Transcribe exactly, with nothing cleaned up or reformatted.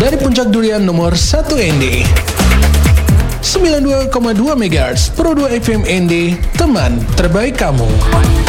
dari Puncak Durian nomor satu N D. sembilan puluh dua koma dua megahertz Pro dua F M N D, teman terbaik kamu.